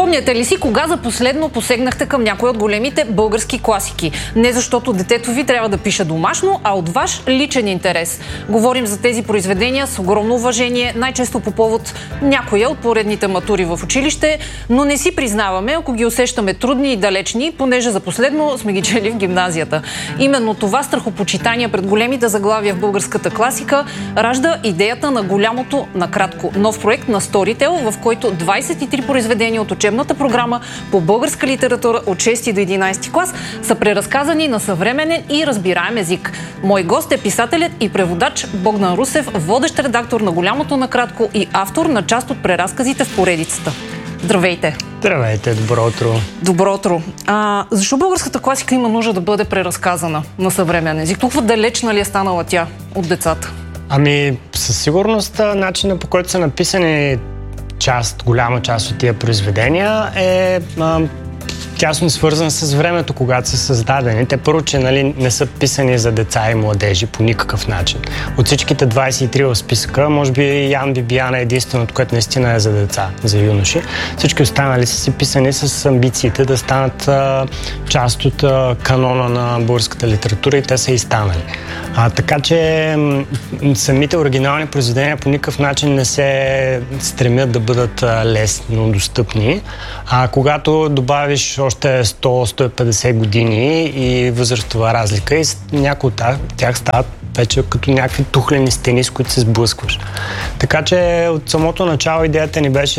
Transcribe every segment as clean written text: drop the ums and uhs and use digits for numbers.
Спомняте ли си, кога за последно посегнахте към някой от големите български класики? Не защото детето ви трябва да пише домашно, а от ваш личен интерес. Говорим за тези произведения с огромно уважение, най-често по повод някоя от поредните матури в училище, но не си признаваме, ако ги усещаме трудни и далечни, понеже за последно сме ги чели в гимназията. Именно това страхопочитание пред големите заглавия в българската класика ражда идеята на голямото накратко. Нов проект на Storytel, в който 23 произведения от учебната програма по българска литература от 6 до 11 клас са преразказани на съвременен и разбираем език. Мой гост е писателят и преводач Богдан Русев, водещ редактор на голямото накратко и автор на част от преразказите в поредицата. Здравейте! Здравейте, добро утро! Добро утро! Защо българската класика има нужда да бъде преразказана на съвременен език? Толкова далечна ли е станала тя от децата? Ами, със сигурност начинът, по който са написани голяма част от тия произведения е тясно свързан с времето, когато са създадени. Те първо, че не са писани за деца и младежи по никакъв начин. От всичките 23 в списъка, може би Ян Бибияна е единственото, което наистина е за деца, за юноши. Всички останали са си писани с амбициите да станат част от канона на българската литература и те са и станали. Така че самите оригинални произведения по никакъв начин не се стремят да бъдат лесно достъпни. Когато добавиш още 100-150 години и възрастова разлика и някои от тях стават вече като някакви тухлени стени, с които се сблъскваш. Така че от самото начало идеята ни беше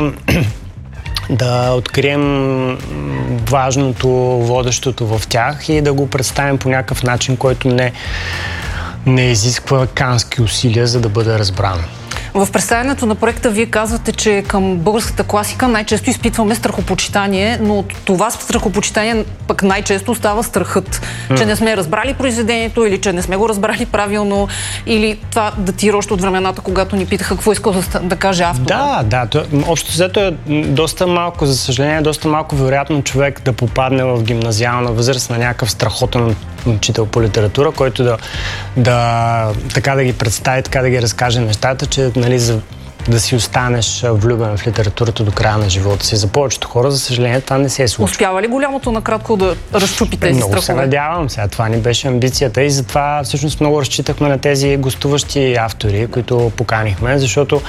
да открием важното, водещото в тях и да го представим по някакъв начин, който не изисква кански усилия, за да бъде разбрано. В представянето на проекта вие казвате, че към българската класика най-често изпитваме страхопочитание, но от това страхопочитание пък най-често става страхът, че не сме разбрали произведението или че не сме го разбрали правилно, или това датира още от времената, когато ни питаха какво искал да каже автора. Да. Общо взето е доста малко, за съжаление, доста малко вероятно човек да попадне в гимназиална възраст на някакъв страхотен учител по литература, който така да ги представи, така да ги разкаже нещата, че да си останеш влюбен в литературата до края на живота си. За повечето хора, за съжаление, това не се е случва. Успява ли голямото накратко да разчупи тези страхове? Много се надявам сега. Това ни беше амбицията и затова всъщност много разчитахме на тези гостуващи автори, които поканихме, защото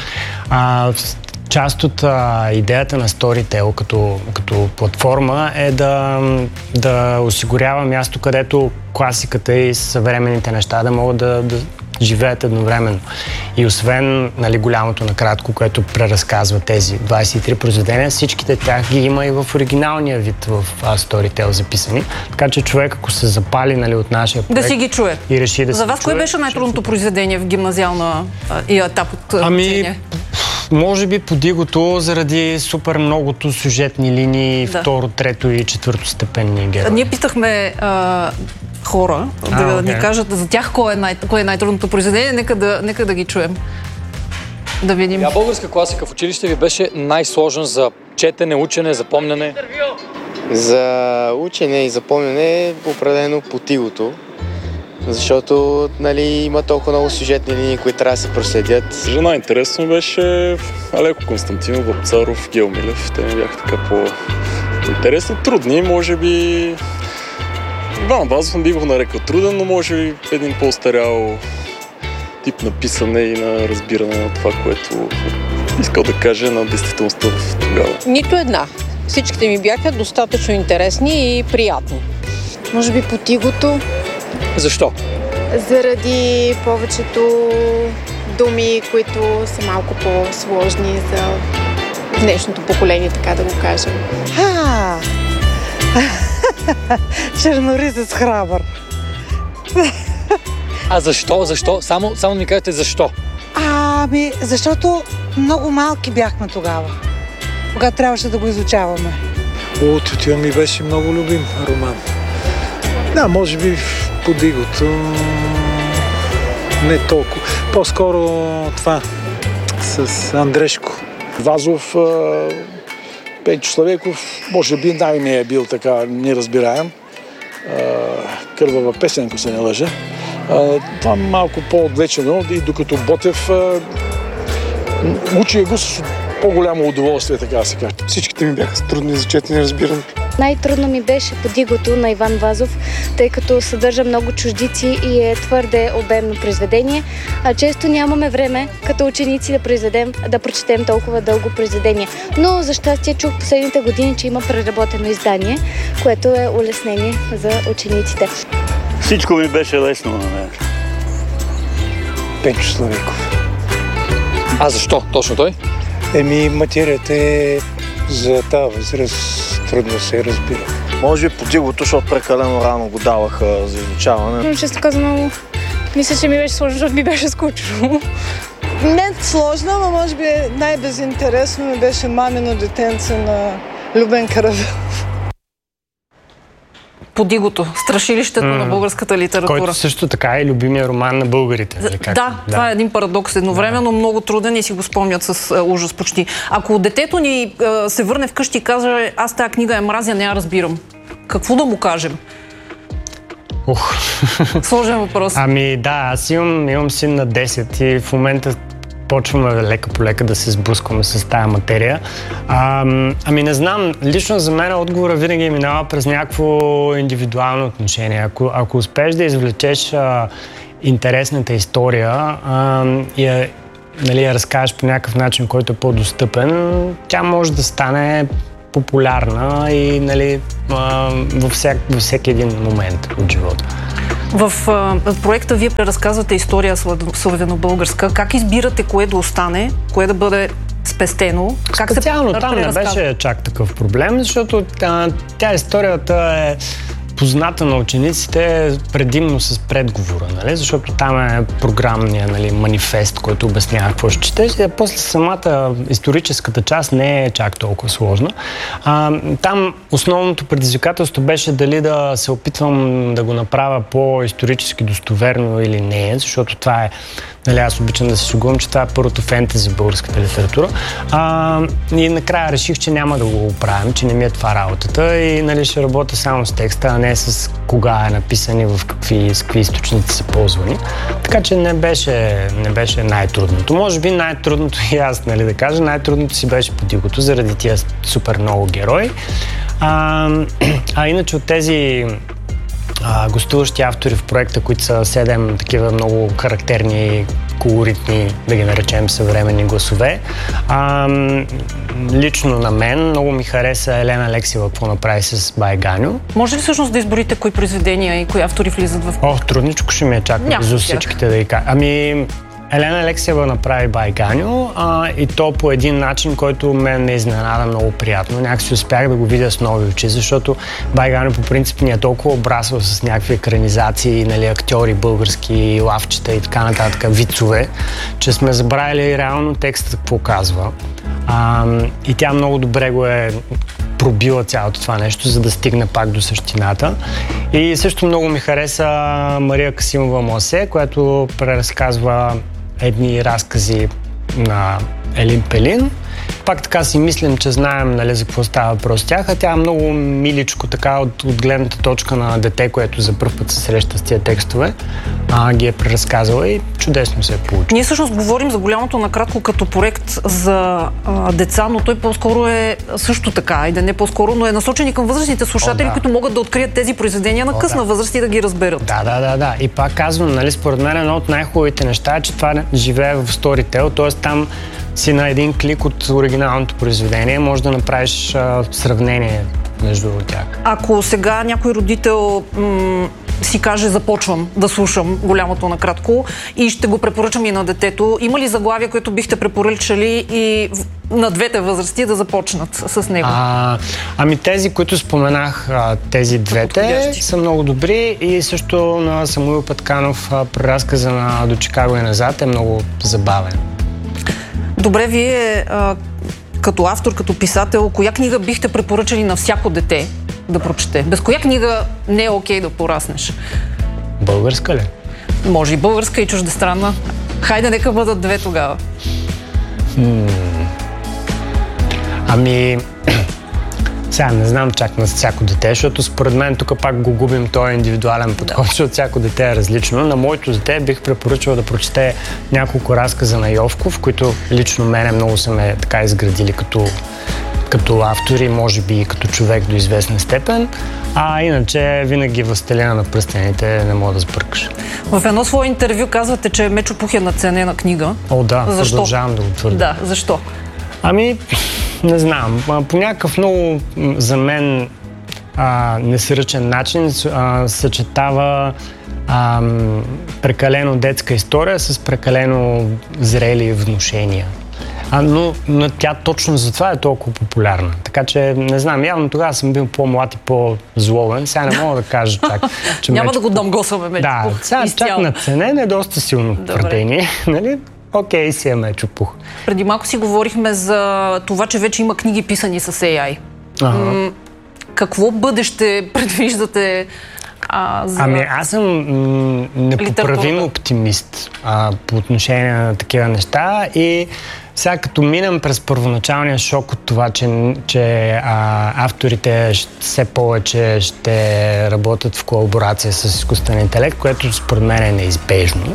част от идеята на Storytel като платформа е да осигурява място, където класиката и съвременните неща да могат да живеят едновременно. И освен голямото накратко, което преразказва тези 23 произведения, всичките тях ги има и в оригиналния вид в Storytel записани. Така че човек, ако се запали от нашия проект... Да си ги чуе. И реши да За вас кое беше най-трудното произведение в гимназиална и етап от учение? Може би Подигото, заради супер многото сюжетни линии, второ, трето и четвърто степенни герои. Ние питахме хора да ни кажат за тях кое е най-трудното произведение. Нека да ги чуем. Да видим. Българска класика в училище ви беше най-сложен за четене, учене, запомняне? За учене и запомняне определено Подигото. Защото има толкова много сюжетни линии, които трябва да се проследят. Най-интересно беше Алеко Константинов, Вапцаров, Гео Милев. Те ми бяха така по-интересни. Трудни, може би... Иван Вазов би го нарекал труден, но може би един по-остарял тип на писане и на разбиране на това, което искал да каже на действителността в тогава. Нито една. Всичките ми бяха достатъчно интересни и приятни. Може би Подигото. Защо? Заради повечето думи, които са малко по-сложни за днешното поколение, така да го кажем. Черноризец храбър. Защо? Само ми кажете защо. Защото много малки бяхме тогава, когато трябваше да го изучаваме. Тютюн ми беше много любим роман. Да, може би Подигото не толкова. По-скоро това с Андрешко. Вазов, Пенчо Славейков, може би най-ми е бил така неразбираем. Кървава песен, ако се не лъжа. Това малко по-отвлечено и докато Ботев учи го с по-голямо удоволствие, така да се каже. Всичките ми бяха трудни за четене и разбиране. Най-трудно ми беше Подигото на Иван Вазов, тъй като съдържа много чуждици и е твърде обемно произведение, а често нямаме време като ученици да прочетем толкова дълго произведение. Но за щастие чух последните години, че има преработено издание, което е улеснение за учениците. Всичко ми беше лесно на мен. Пенчо Славейков. А защо точно той? Материята е за тази възраст трудно се разбира. Може би Подигото, защото прекалено рано го даваха за изучаване. Често казано, мисля, че ми беше сложно, защото ми беше скучно. Не сложно, но може би най-безинтересно ми беше Мамино детенце на Любен Каравелов. Подигото, страшилището на българската литература. Който също така е любимия роман на българите. Да, това е един парадокс едновременно, много труден и си го спомнят с ужас почти. Ако детето ни се върне вкъщи и каже, аз тази книга я мразя, не я разбирам, какво да му кажем? Сложен въпрос. Аз имам син на 10 и в момента почваме лека по лека да се сблъскваме с тая материя. Не знам, лично за мен отговора винаги минава през някакво индивидуално отношение. Ако успееш да извлечеш интересната история и я разкажеш по някакъв начин, който е по-достъпен, тя може да стане популярна и във всеки един момент от живота. В проекта вие преразказвате история славянобългарска. Как избирате кое да остане, кое да бъде спестено? Специално там не беше чак такъв проблем, защото тя историята е позната на учениците предимно с предговора, защото там е програмния манифест, който обяснява какво ще четеш. И после самата историческата част не е чак толкова сложна. Там основното предизвикателство беше дали да се опитвам да го направя по-исторически достоверно или не, защото това е, аз обичам да се шегувам, че това е първото фентези в българската литература. И накрая реших, че няма да го оправим, че не ми е това работата и ще работя само с текста, а не с кога е написан и с какви източници са ползвани. Така че не беше най-трудното. Може би най-трудното и аз, да кажа, най-трудното си беше Подигото, заради тия супер много герои. Иначе от тези гостуващи автори в проекта, които са 7 такива много характерни, колоритни, да ги наречем съвременни гласове. Лично на мен много ми хареса Елена Алексиева, какво направи с Байганю. Може ли всъщност да изборите кои произведения и кои автори влизат в... Трудничко ще ми е чак за всичките да ги кажа. Елена Алексиева направи Байганю и то по един начин, който мен ме изненада много приятно. Някакси успях да го видя с нови очи, защото Байганю по принцип ни е толкова обрасъл с някакви екранизации, актьори български, лавчета и така нататък, вицове, че сме забравили реално текстът какво казва. И тя много добре го е пробила цялото това нещо, за да стигне пак до същината. И също много ми хареса Мария Касимова Мосе, която преразказва едни разкази на Елин Пелин. Пак така си мислим, че знаем за какво става въпрос тях, а тя е много миличко така от гледната точка на дете, което за първ път се среща с тия текстове, ги е преразказала и чудесно се е получило. Ние всъщност говорим за Голямото накратко като проект за деца, но той по-скоро е също така, и да не по-скоро, но е насочен и към възрастните слушатели, които могат да открият тези произведения на късна възраст и да ги разберат. Да. И пак казвам, според мен едно от най-хубавите неща е, че това живее в Storytel, т.е. там си на един клик от оригиналното произведение, може да направиш сравнение между тях. Ако сега някой родител си каже, започвам да слушам Голямото накратко и ще го препоръчам и на детето, има ли заглавия, които бихте препоръчали и на двете възрасти да започнат с него? Тези, които споменах, тези двете са много добри и също на Самуил Петканов преразказа на До Чикаго и назад е много забавен. Добре, вие като автор, като писател, коя книга бихте препоръчали на всяко дете да прочете? Без коя книга не е окей да пораснеш? Българска ли? Може и българска, и чуждестранна. Хайде, нека бъдат две тогава. Сега не знам чак на всяко дете, защото според мен тук пак го губим този индивидуален подход, защото всяко дете е различно. На моето дете бих препоръчал да прочете няколко разказа на Йовков, които лично мене много са ме така изградили като автори, може би и като човек до известна степен. А иначе винаги Властелина на пръстените не мога да сбъркаш. В едно свое интервю казвате, че Мечо Пух е надценена книга. О, да, защо? Продължавам да го твърдя. Да, защо? Ами, не знам. По някакъв много за мен несръчен начин съчетава прекалено детска история с прекалено зрели внушения. Но тя точно затова е толкова популярна. Така че, не знам, явно тогава съм бил по-млад и по-зловен. Сега не мога да кажа чак, че Няма да го дамгосваме Мечо Пух. Да, сега чак надценен е доста силно твърдение. Нали? Окей, си е Мечо Пух. Преди малко си говорихме за това, че вече има книги писани с AI. Какво бъдеще предвиждате за Ами аз съм непоправим оптимист по отношение на такива неща и сега като минем през първоначалния шок от това, че авторите все повече ще работят в колаборация с изкуствен интелект, което според мен е неизбежно.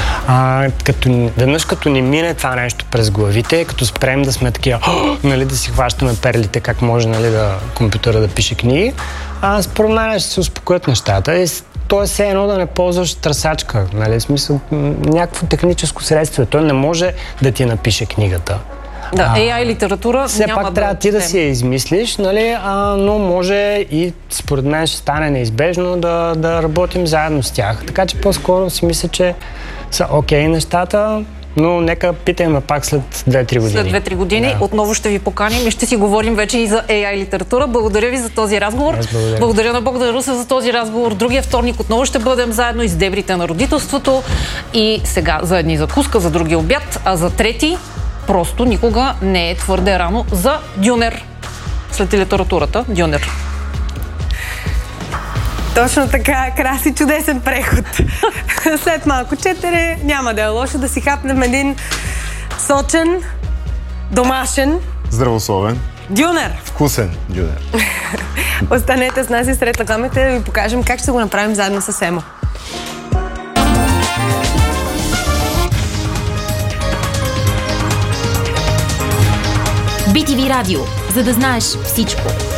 Веднъж като ни мине това нещо през главите, като спрем да сме такива, нали, да си хващаме перлите, как може, нали, компютъра да пише книги, според мен ще се успокоят нещата. И то е все едно да не ползваш търсачка, нали, в смисъл някакво техническо средство. Той не може да ти напише книгата. Да, AI литература все няма пак трябва ти да си я измислиш, нали, но може и според мен ще стане неизбежно да работим заедно с тях. Така че по-скоро си мисля, че са окей нещата, но нека питаме пак след 2-3 години. След 2-3 години отново ще ви поканим и ще си говорим вече и за AI литература. Благодаря ви за този разговор. Благодаря на Богдан Русев за този разговор. Другия вторник отново ще бъдем заедно из дебрите на родителството. И сега за едни закуска, за други обяд, а за трети просто никога не е твърде рано за Дюнер. След литературата Дюнер. Точно така, краси чудесен преход. След малко четене няма да е лошо да си хапнем един сочен, домашен, здравословен, дюнер. Вкусен дюнер. Останете с нас и сред рекламите да ви покажем как ще го направим заедно с Емо. BTV Радио, за да знаеш всичко.